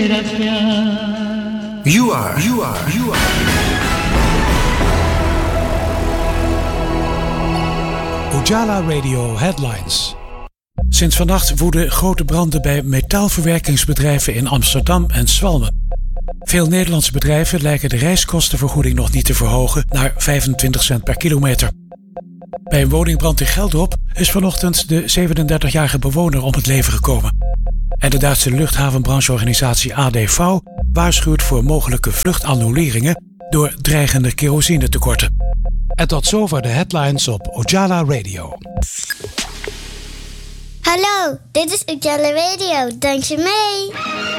You are. Ujala Radio Headlines. Sinds vannacht woeden grote branden bij metaalverwerkingsbedrijven in Amsterdam en Zwalmen. Veel Nederlandse bedrijven lijken de reiskostenvergoeding nog niet te verhogen naar 25 cent per kilometer. Bij een woningbrand in Geldrop is vanochtend de 37-jarige bewoner om het leven gekomen. En de Duitse luchthavenbrancheorganisatie ADV waarschuwt voor mogelijke vluchtannuleringen door dreigende kerosinetekorten. En tot zover de headlines op Ujala Radio. Hallo, dit is Ujala Radio. Dank je mee.